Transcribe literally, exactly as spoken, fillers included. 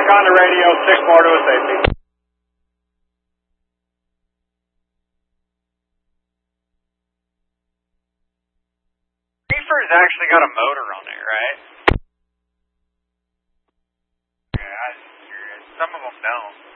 back on the radio, six more to a safety. Reefer's actually got a motor on it, right? Yeah, I was curious. Some of them don't.